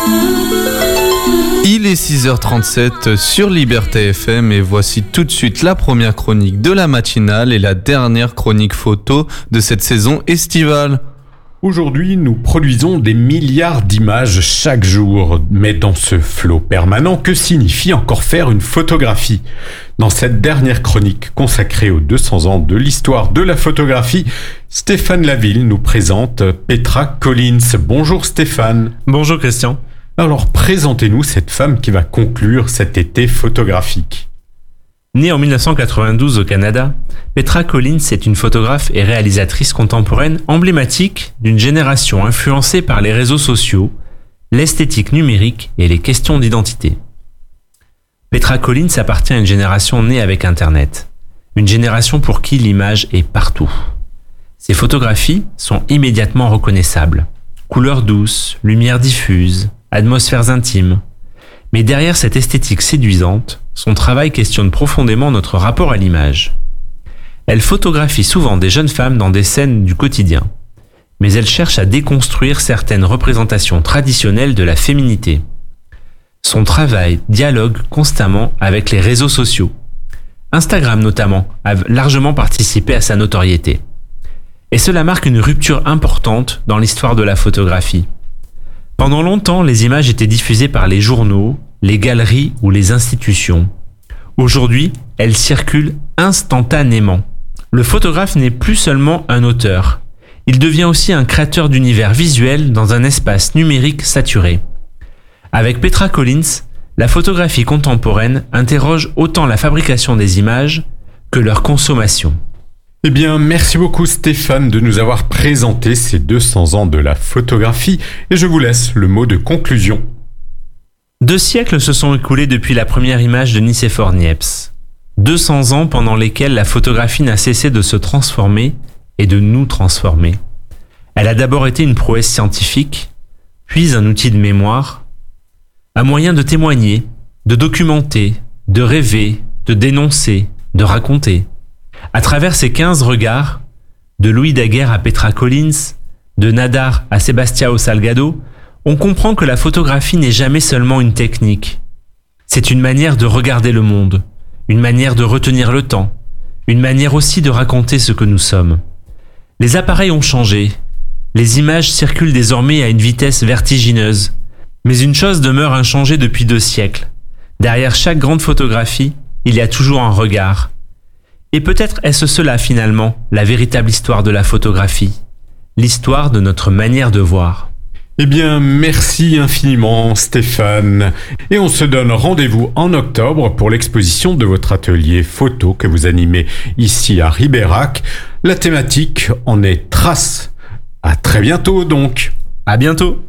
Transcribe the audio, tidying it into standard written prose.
Il est 6h37 sur Liberté FM et voici tout de suite la première chronique de la matinale et la dernière chronique photo de cette saison estivale. Aujourd'hui, nous produisons des milliards d'images chaque jour, mais dans ce flot permanent, que signifie encore faire une photographie ? Dans cette dernière chronique consacrée aux 200 ans de l'histoire de la photographie, Stéphane Laville nous présente Petra Collins. Bonjour Stéphane. Bonjour Christian. Alors présentez-nous cette femme qui va conclure cet été photographique. Née en 1992 au Canada, Petra Collins est une photographe et réalisatrice contemporaine emblématique d'une génération influencée par les réseaux sociaux, l'esthétique numérique et les questions d'identité. Petra Collins appartient à une génération née avec Internet, une génération pour qui l'image est partout. Ses photographies sont immédiatement reconnaissables. Couleurs douces, lumière diffuse, atmosphères intimes. Mais derrière cette esthétique séduisante, son travail questionne profondément notre rapport à l'image. Elle photographie souvent des jeunes femmes dans des scènes du quotidien, mais elle cherche à déconstruire certaines représentations traditionnelles de la féminité. Son travail dialogue constamment avec les réseaux sociaux. Instagram notamment a largement participé à sa notoriété. Et cela marque une rupture importante dans l'histoire de la photographie. Pendant longtemps, les images étaient diffusées par les journaux, les galeries ou les institutions. Aujourd'hui, elles circulent instantanément. Le photographe n'est plus seulement un auteur. Il devient aussi un créateur d'univers visuels dans un espace numérique saturé. Avec Petra Collins, la photographie contemporaine interroge autant la fabrication des images que leur consommation. Eh bien, merci beaucoup Stéphane de nous avoir présenté ces 200 ans de la photographie et je vous laisse le mot de conclusion. 2 siècles se sont écoulés depuis la première image de Nicéphore Niepce. 200 ans pendant lesquels la photographie n'a cessé de se transformer et de nous transformer. Elle a d'abord été une prouesse scientifique, puis un outil de mémoire, un moyen de témoigner, de documenter, de rêver, de dénoncer, de raconter. À travers ces 15 regards, de Louis Daguerre à Petra Collins, de Nadar à Sebastião Salgado, on comprend que la photographie n'est jamais seulement une technique. C'est une manière de regarder le monde, une manière de retenir le temps, une manière aussi de raconter ce que nous sommes. Les appareils ont changé, les images circulent désormais à une vitesse vertigineuse, mais une chose demeure inchangée depuis 2 siècles. Derrière chaque grande photographie, il y a toujours un regard. Et peut-être est-ce cela finalement, la véritable histoire de la photographie, l'histoire de notre manière de voir. Eh bien, merci infiniment Stéphane. Et on se donne rendez-vous en octobre pour l'exposition de votre atelier photo que vous animez ici à Ribérac. La thématique en est trace. À très bientôt donc. À bientôt.